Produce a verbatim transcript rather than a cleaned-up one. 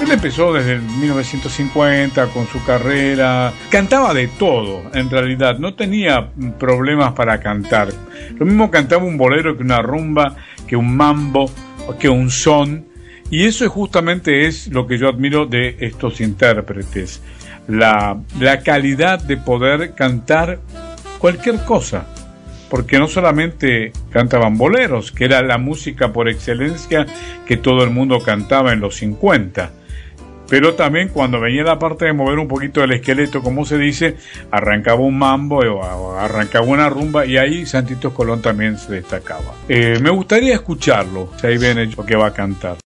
Él empezó desde el mil novecientos cincuenta con su carrera, cantaba de todo, en realidad, no tenía problemas para cantar. Lo mismo cantaba un bolero que una rumba, que un mambo, que un son, y eso es justamente es lo que yo admiro de estos intérpretes, la, la calidad de poder cantar cualquier cosa. Porque no solamente cantaban boleros, que era la música por excelencia que todo el mundo cantaba en los cincuenta, pero también cuando venía la parte de mover un poquito el esqueleto, como se dice, arrancaba un mambo o arrancaba una rumba, y ahí Santitos Colón también se destacaba. Eh, me gustaría escucharlo, si ahí viene lo que va a cantar.